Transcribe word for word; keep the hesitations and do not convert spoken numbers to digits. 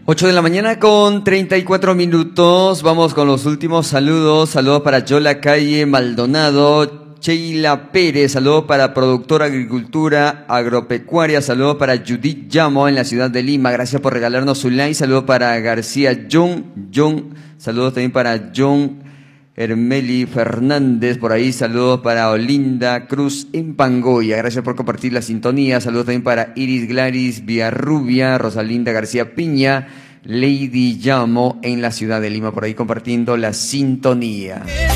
ocho de la mañana con treinta y cuatro minutos. Vamos con los últimos saludos. Saludos para Yola Calle Maldonado, Sheila Pérez. Saludos para Productora Agricultura Agropecuaria. Saludos para Judith Llamo en la ciudad de Lima. Gracias por regalarnos su like. Saludos para García John. John. Saludos también para John Hermeli Fernández, por ahí, saludos para Olinda Cruz en Pangoya, gracias por compartir la sintonía, saludos también para Iris Gladys Villarrubia, Rosalinda García Piña, Lady Llamo en la ciudad de Lima, por ahí compartiendo la sintonía.